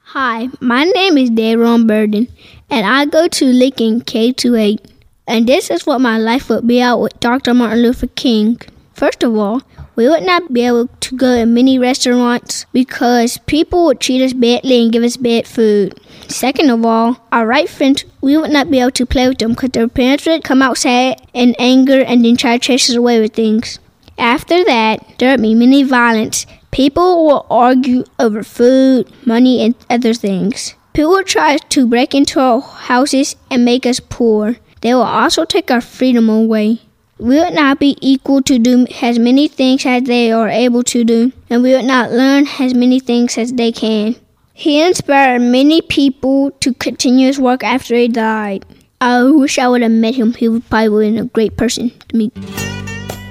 Hi, my name is Daron Burden, and I go to Lincoln K-8. And this is what my life would be out with Dr. Martin Luther King. First of all, we would not be able to go to many restaurants because people would treat us badly and give us bad food. Second of all, our right friends, we would not be able to play with them because their parents would come outside in anger and then try to chase us away with things. After that, there would be many violence. People will argue over food, money, and other things. People will try to break into our houses and make us poor. They will also take our freedom away. We would not be equal to do as many things as they are able to do, and we would not learn as many things as they can. He inspired many people to continue his work after he died. I wish I would have met him. He would probably been a great person to meet.